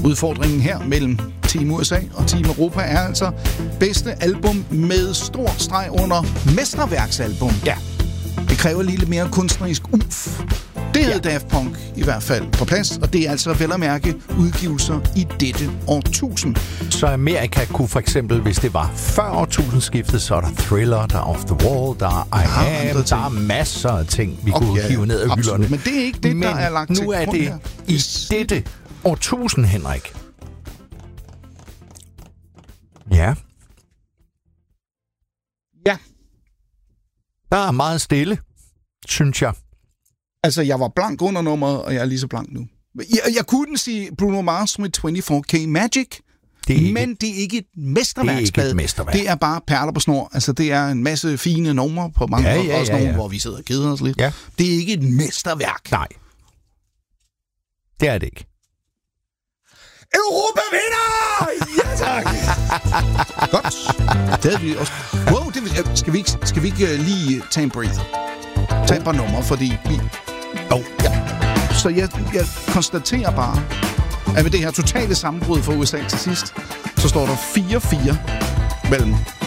Udfordringen her mellem Team USA og Team Europa er altså bedste album med stor streg under mesterværksalbum. Ja. Det kræver lige lidt mere kunstnerisk umf. Det havde Daft Punk i hvert fald på plads, og det er altså vel at mærke udgivelser i dette årtusind. Så Amerika kunne for eksempel, hvis det var før årtusindskiftet, så er der Thriller, der er Off the Wall, der er I Am, der er masser af ting, vi kunne hive ned af hylderne. Men det er ikke det, der er lagt til grund her. Nu er det i dette årtusind, Henrik. Ja. Ja. Der er meget stille, synes jeg. Altså, jeg var blank under nummeret, og jeg er lige så blank nu. Jeg kunne sige Bruno Mars med 24K Magic, men det er ikke et mesterværksblad. Det er bare perler på snor. Altså, det er en masse fine numre på mange også nogle, hvor vi sidder og keder os lidt. Ja. Det er ikke et mesterværk. Nej. Det er det ikke. Europa vinder! Ja, tak! Godt. Det havde vi også. Wow, skal vi ikke lige tage en breather? Tag et par numre, fordi vi... Så jeg konstaterer bare, at ved det her totale sammenbrud for USA til sidst, så står der 4-4 mellem